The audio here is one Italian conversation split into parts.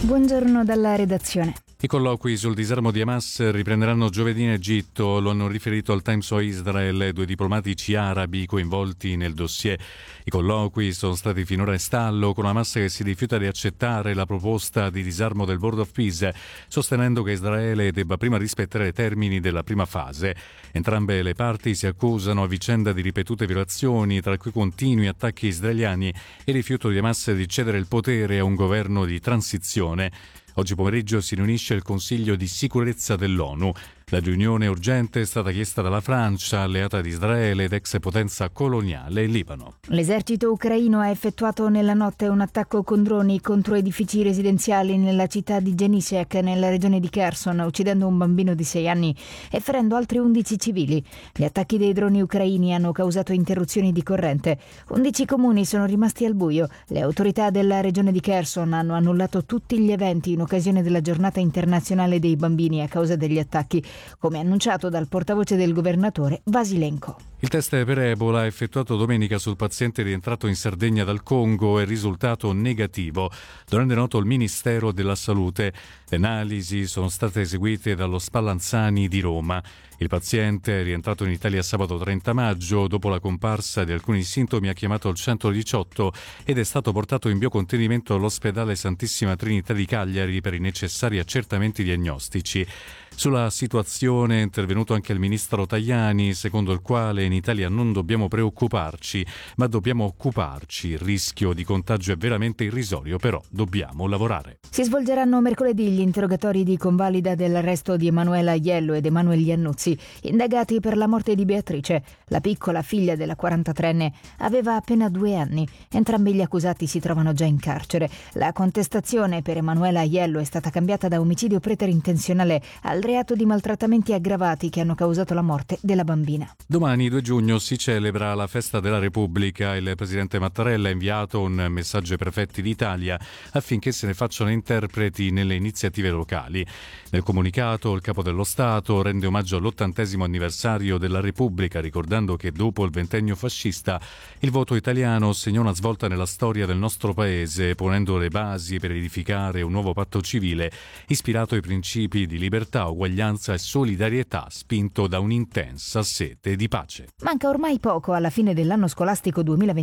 Buongiorno dalla redazione. I colloqui sul disarmo di Hamas riprenderanno giovedì in Egitto, lo hanno riferito al Times of Israel 2 diplomatici arabi coinvolti nel dossier. I colloqui sono stati finora in stallo, con Hamas che si rifiuta di accettare la proposta di disarmo del Board of Peace, sostenendo che Israele debba prima rispettare i termini della prima fase. Entrambe le parti si accusano a vicenda di ripetute violazioni, tra cui continui attacchi israeliani e rifiuto di Hamas di cedere il potere a un governo di transizione. Oggi pomeriggio si riunisce il Consiglio di sicurezza dell'ONU. La riunione urgente è stata chiesta dalla Francia, alleata di Israele ed ex potenza coloniale in Libano. L'esercito ucraino ha effettuato nella notte un attacco con droni contro edifici residenziali nella città di Genisiek, nella regione di Kherson, uccidendo un bambino di 6 anni e ferendo altri 11 civili. Gli attacchi dei droni ucraini hanno causato interruzioni di corrente. 11 comuni sono rimasti al buio. Le autorità della regione di Kherson hanno annullato tutti gli eventi in occasione della giornata internazionale dei bambini a causa degli attacchi, come annunciato dal portavoce del governatore Vasilenko. Il test per Ebola effettuato domenica sul paziente rientrato in Sardegna dal Congo è risultato negativo, lo rende noto il Ministero della Salute. Le analisi sono state eseguite dallo Spallanzani di Roma. Il paziente, rientrato in Italia sabato 30 maggio, dopo la comparsa di alcuni sintomi, ha chiamato il 118 ed è stato portato in biocontenimento all'ospedale Santissima Trinità di Cagliari per i necessari accertamenti diagnostici. Sulla situazione è intervenuto anche il ministro Tajani, secondo il quale in Italia non dobbiamo preoccuparci, ma dobbiamo occuparci. Il rischio di contagio è veramente irrisorio, però dobbiamo lavorare. Si svolgeranno mercoledì gli interrogatori di convalida dell'arresto di Emanuela Aiello ed Emanuele Iannuzzi, indagati per la morte di Beatrice. La piccola figlia della 43enne aveva appena 2 anni. Entrambi gli accusati si trovano già in carcere. La contestazione per Emanuela Aiello è stata cambiata da omicidio preterintenzionale al reato di maltrattamenti aggravati che hanno causato la morte della bambina. Domani 2 giugno si celebra la festa della Repubblica. Il presidente Mattarella ha inviato un messaggio ai prefetti d'Italia affinché se ne facciano interpreti nelle iniziative locali. Nel comunicato il capo dello Stato rende omaggio all'80° anniversario della Repubblica, ricordando che dopo il ventennio fascista il voto italiano segnò una svolta nella storia del nostro paese, ponendo le basi per edificare un nuovo patto civile ispirato ai principi di libertà, uguaglianza e solidarietà, spinto da un'intensa sete di pace. Manca ormai poco alla fine dell'anno scolastico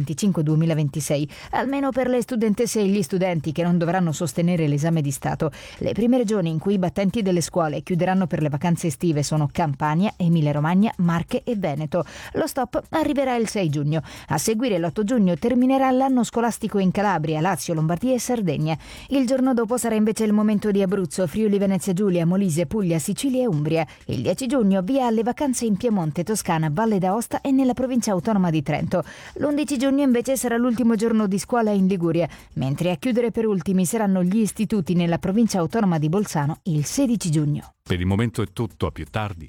2025-2026, almeno per le studentesse e gli studenti che non dovranno sostenere l'esame di Stato. Le prime regioni in cui i battenti delle scuole chiuderanno per le vacanze estive sono Campania, Emilia-Romagna, Marche e Veneto. Lo stop arriverà il 6 giugno. A seguire l'8 giugno terminerà l'anno scolastico in Calabria, Lazio, Lombardia e Sardegna. Il giorno dopo sarà invece il momento di Abruzzo, Friuli Venezia Giulia, Molise, Puglia, Sicilia e Umbria. Il 10 giugno via alle vacanze in Piemonte, Toscana, Valle d'Aosta e nella provincia autonoma di Trento. L'11 giugno invece sarà l'ultimo giorno di scuola in Liguria, mentre a chiudere per ultimi saranno gli istituti nella provincia autonoma di Bolzano il 16 giugno. Per il momento è tutto, a più tardi.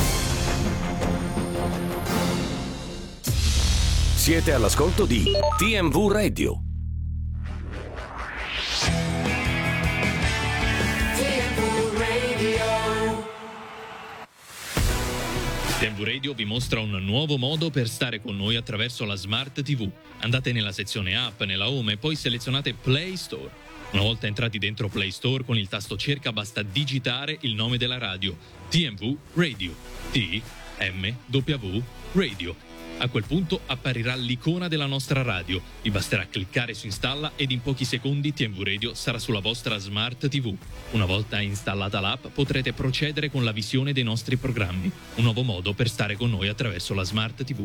Siete all'ascolto di TMV Radio. TMV Radio vi mostra un nuovo modo per stare con noi attraverso la Smart TV. Andate nella sezione App, nella Home e poi selezionate Play Store. Una volta entrati dentro Play Store, con il tasto cerca basta digitare il nome della radio, TMV Radio, TMW Radio. A quel punto apparirà l'icona della nostra radio. Vi basterà cliccare su installa ed in pochi secondi TMV Radio sarà sulla vostra Smart TV. Una volta installata l'app potrete procedere con la visione dei nostri programmi. Un nuovo modo per stare con noi attraverso la Smart TV.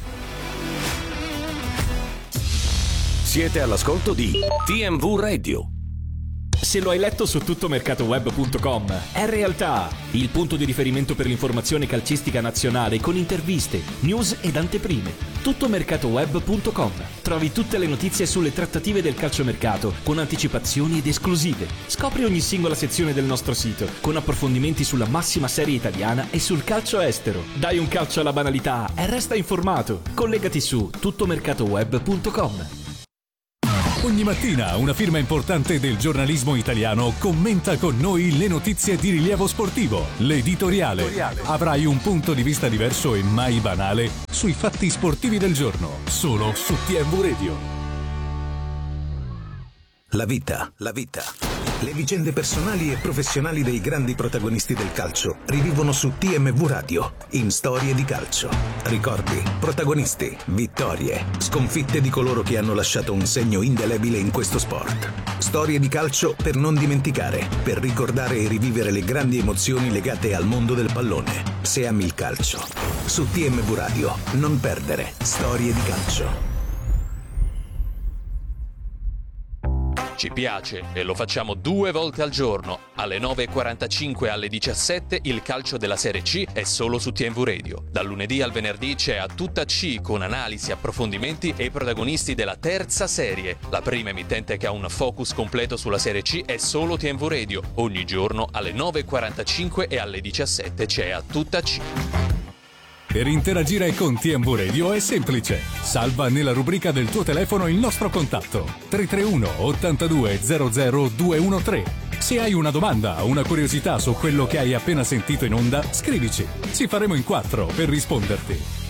Siete all'ascolto di TMV Radio. Se lo hai letto su tuttomercatoweb.com, è realtà, il punto di riferimento per l'informazione calcistica nazionale con interviste, news ed anteprime. Tuttomercatoweb.com. Trovi tutte le notizie sulle trattative del calciomercato con anticipazioni ed esclusive. Scopri ogni singola sezione del nostro sito con approfondimenti sulla massima serie italiana e sul calcio estero. Dai un calcio alla banalità e resta informato. Collegati su tuttomercatoweb.com. Ogni mattina una firma importante del giornalismo italiano commenta con noi le notizie di rilievo sportivo. L'editoriale. Avrai un punto di vista diverso e mai banale sui fatti sportivi del giorno, solo su TMV Radio. La vita. Le vicende personali e professionali dei grandi protagonisti del calcio rivivono su TMV Radio, in Storie di Calcio. Ricordi, protagonisti, vittorie, sconfitte di coloro che hanno lasciato un segno indelebile in questo sport. Storie di calcio per non dimenticare, per ricordare e rivivere le grandi emozioni legate al mondo del pallone. Se ami il calcio. Su TMV Radio, non perdere Storie di Calcio. Ci piace e lo facciamo 2 volte al giorno. Alle 9.45 e alle 17 il calcio della Serie C è solo su TMV Radio. Dal lunedì al venerdì c'è A Tutta C con analisi, approfondimenti e i protagonisti della terza serie. La prima emittente che ha un focus completo sulla Serie C è solo TMV Radio. Ogni giorno alle 9.45 e alle 17 c'è A Tutta C. Per interagire con TMV Radio è semplice. Salva nella rubrica del tuo telefono il nostro contatto 331 82 00 213. Se hai una domanda o una curiosità su quello che hai appena sentito in onda, scrivici. Ci faremo in 4 per risponderti.